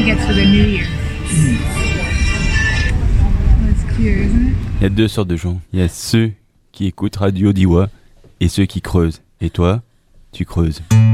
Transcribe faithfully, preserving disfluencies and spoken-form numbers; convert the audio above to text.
blankets for the new year. That's cute, isn't it? Il y a deux sortes de gens. Il y a ceux qui écoutent Radio Diois et ceux qui creusent. Et toi, tu creuses.